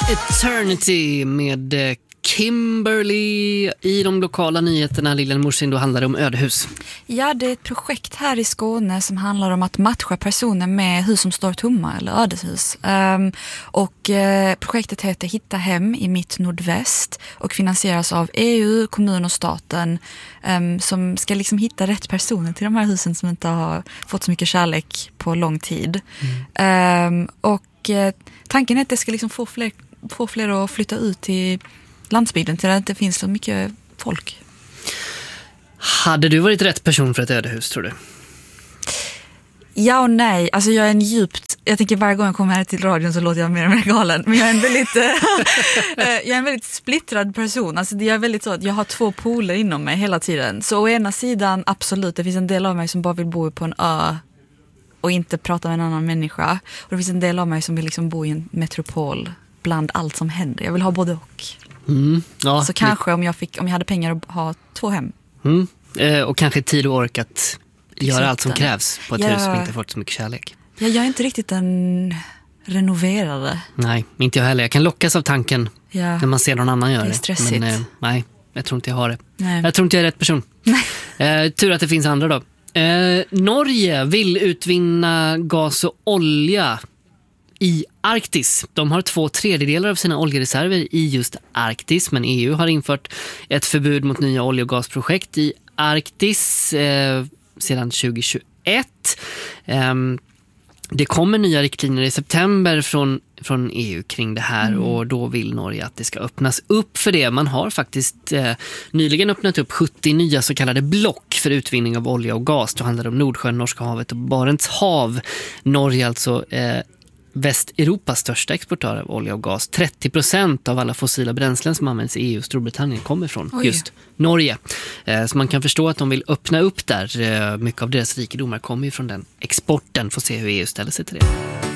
Eternity med Kimberly i de lokala nyheterna. Lilian Morsin, då handlar det om ödehus. Ja, det är ett projekt här i Skåne som handlar om att matcha personer med hus som står tomma eller ödeshus. Projektet heter Hitta hem i mitt nordväst och finansieras av EU, kommun och staten som ska liksom hitta rätt personer till de här husen som inte har fått så mycket kärlek på lång tid. Tanken är att det ska liksom få fler att flytta ut till landsbygden till där det inte finns så mycket folk. Hade du varit rätt person för ett ödehus, tror du? Ja och nej. Alltså jag tänker varje gång jag kommer här till radion så låter jag mer och mer galen. Men jag är en väldigt splittrad person. Alltså jag är väldigt så att jag har två poler inom mig hela tiden. Så å ena sidan, absolut, det finns en del av mig som bara vill bo på en ö och inte prata med en annan människa. Och det finns en del av mig som vill liksom bo i en metropol bland allt som händer. Jag vill ha både och. Ja, så kanske om jag hade pengar att ha 2 hem. Och kanske tid och ork att göra allt som krävs på ett hus som inte fått så mycket kärlek. Jag är inte riktigt en renoverare. Nej, inte jag heller. Jag kan lockas av tanken när man ser någon annan göra det. Det är stressigt. Men nej, jag tror inte jag har det. Nej. Jag tror inte jag är rätt person. Tur att det finns andra då. Norge vill utvinna gas och olja i Arktis. De har 2/3 av sina oljereserver i just Arktis, men EU har infört ett förbud mot nya olje- och gasprojekt i Arktis sedan 2021. Det kommer nya riktlinjer i september från EU kring det här och då vill Norge att det ska öppnas upp för det. Man har faktiskt nyligen öppnat upp 70 nya så kallade block för utvinning av olja och gas. Det handlar om Nordsjön, Norska havet och Barents hav. Norge alltså Västeuropas största exportör av olja och gas. 30% av alla fossila bränslen som används i EU och Storbritannien kommer från just Norge. Så man kan förstå att de vill öppna upp där. Mycket av deras rikedomar kommer ju från den exporten. Får se hur EU ställer sig till det.